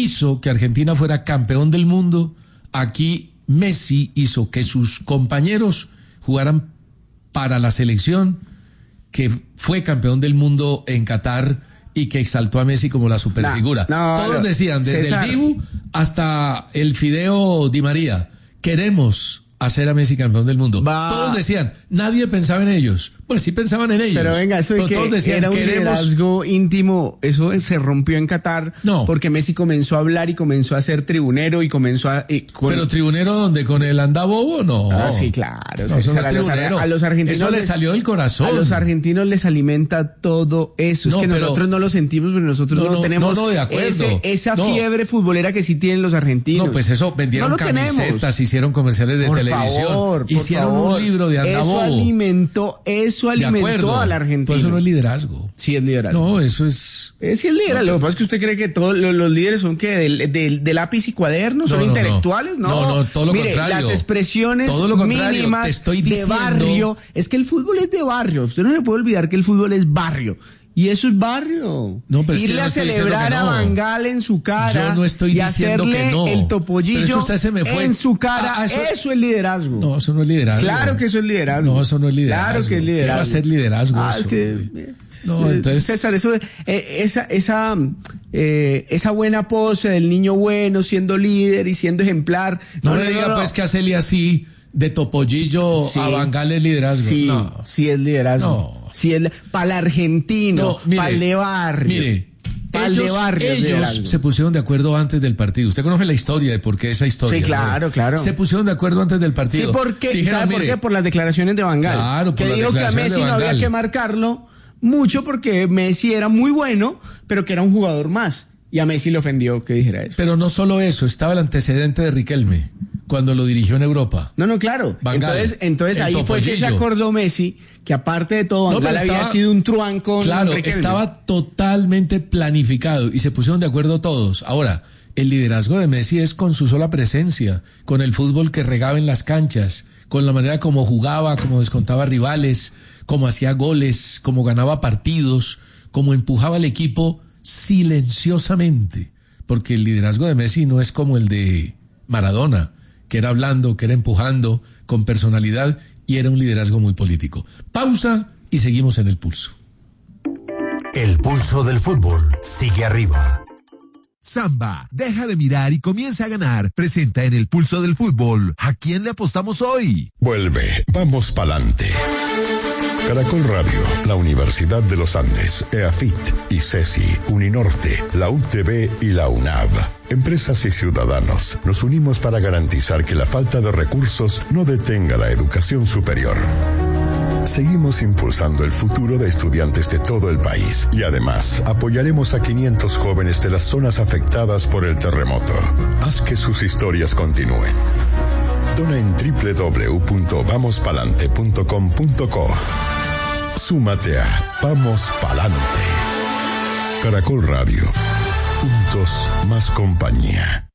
hizo que Argentina fuera campeón del mundo, aquí Messi hizo que sus compañeros jugaran para la selección que fue campeón del mundo en Qatar y que exaltó a Messi como la superfigura. Todos decían, desde César, el Dibu hasta el Fideo Di María, queremos hacer a Messi campeón del mundo. Todos decían, nadie pensaba en ellos. Pues sí pensaban en ellos. Pero venga, eso de que todos decían, era un liderazgo íntimo, eso se rompió en Qatar porque Messi comenzó a hablar y comenzó a ser tribunero y comenzó a... ¿Pero tribunero dónde? ¿Con el andabobo? No. Ah, sí, claro. No, eso no es tribunero. A los argentinos eso le salió del corazón. A los argentinos les alimenta todo eso. Es que nosotros no lo sentimos, pero nosotros no tenemos de acuerdo. esa fiebre futbolera que sí tienen los argentinos. No, pues eso, vendieron camisetas, hicieron comerciales de televisión, hicieron un libro de andabobo. Eso alimentó a la Argentina. Todo eso no es liderazgo. Sí es liderazgo. No, eso es... Sí es liderazgo. Lo que pasa es que usted cree que todos los líderes son que de lápiz y cuaderno, son intelectuales. No, todo lo contrario. Las expresiones mínimas de barrio. Es que el fútbol es de barrio. Usted no se puede olvidar que el fútbol es barrio. Y eso es barrio. Irle a celebrar a Van Gaal en su cara y hacerle el topollillo en su cara, eso es liderazgo. No, eso no es liderazgo. Claro que eso es liderazgo. No, eso no es liderazgo. Claro que es liderazgo. ¿Qué va a ser liderazgo? Es que... No, entonces... César, eso, esa buena pose del niño bueno siendo líder y siendo ejemplar. No le diga pues que hacerle así de topollillo a Van Gaal es liderazgo. Sí, sí es liderazgo. Sí, para el argentino, para el de barrio. Mire, ellos se pusieron de acuerdo antes del partido. Usted conoce la historia de por qué esa historia. Sí, claro, claro. Se pusieron de acuerdo antes del partido. Sí, ¿sabe por qué? Por las declaraciones de Van Gaal. Claro, que dijo que a Messi no había que marcarlo mucho porque Messi era muy bueno, pero que era un jugador más. Y a Messi le ofendió que dijera eso. Pero no solo eso, estaba el antecedente de Riquelme cuando lo dirigió en Europa. No, claro. Entonces ahí fue que se acordó Messi que aparte de todo, Van Gaal había sido un truán con Riquelme. Estaba totalmente planificado y se pusieron de acuerdo todos. Ahora, el liderazgo de Messi es con su sola presencia, con el fútbol que regaba en las canchas, con la manera como jugaba, como descontaba rivales, como hacía goles, como ganaba partidos, como empujaba al equipo silenciosamente. Porque el liderazgo de Messi no es como el de Maradona, que era hablando, que era empujando, con personalidad, y era un liderazgo muy político. Pausa y seguimos en El Pulso. El pulso del fútbol sigue arriba. Samba, deja de mirar y comienza a ganar. Presenta en El Pulso del Fútbol. ¿A quién le apostamos hoy? Vuelve, vamos pa'lante. Caracol Radio, la Universidad de los Andes, EAFIT, ICESI, Uninorte, la UTB y la UNAV. Empresas y ciudadanos, nos unimos para garantizar que la falta de recursos no detenga la educación superior. Seguimos impulsando el futuro de estudiantes de todo el país y además apoyaremos a 500 jóvenes de las zonas afectadas por el terremoto. Haz que sus historias continúen. Dona en www.vamospalante.com.co. Súmate a Vamos Palante. Caracol Radio. Juntos más compañía.